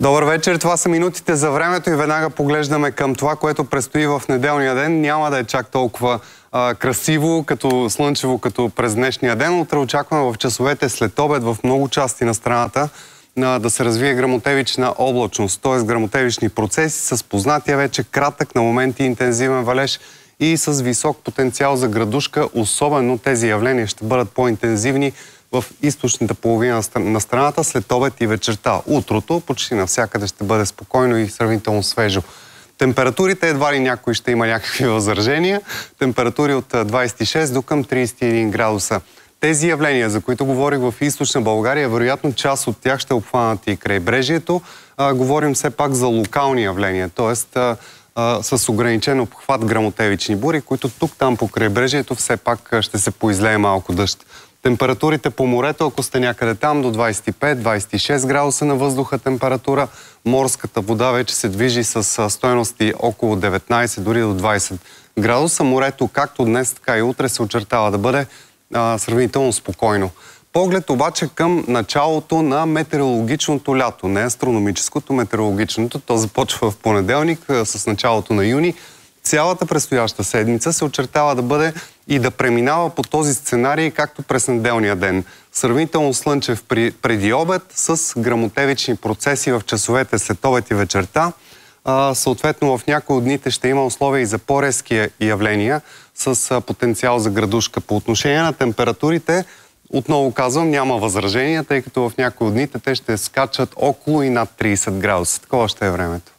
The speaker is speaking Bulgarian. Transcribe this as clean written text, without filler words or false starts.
Добър вечер, това са минутите за времето и веднага поглеждаме към това, което предстои в неделния ден. Няма да е чак толкова красиво, като слънчево, като през днешния ден. Утре очакваме в часовете след обед в много части на страната да се развие гръмотевична облачност, т.е. гръмотевични процеси с познатия вече кратък на моменти интензивен валеж и с висок потенциал за градушка. Особено тези явления ще бъдат по-интензивни в източната половина на страната след обед и вечерта. Утрото почти навсякъде ще бъде спокойно и сравнително свежо. Температурите едва ли някой ще има някакви възражения. Температури от 26 до към 31 градуса. Тези явления, за които говорих в източна България, вероятно част от тях ще обхванат и крайбрежието. Говорим все пак за локални явления, т.е. с ограничен обхват гръмотевични бури, които тук-там по крайбрежието все пак ще се поизлее малко дъжд. Температурите по морето, ако сте някъде там, до 25-26 градуса на въздуха температура. Морската вода вече се движи с стойности около 19, дори до 20 градуса. Морето, както днес, така и утре, се очертава да бъде сравнително спокойно. Поглед обаче към началото на метеорологичното лято, не астрономическото, метеорологичното. То започва в понеделник с началото на юни. Цялата предстояща седмица се очертава да бъде и да преминава по този сценарий, както през неделния ден. Сравнително слънчев преди обед с гръмотевични процеси в часовете след обед и вечерта. Съответно, в някои от дните ще има условия и за по-резки явления с потенциал за градушка. По отношение на температурите, отново казвам, няма възражения, тъй като в някои от дните те ще скачат около и над 30 градуса. Такова ще е времето.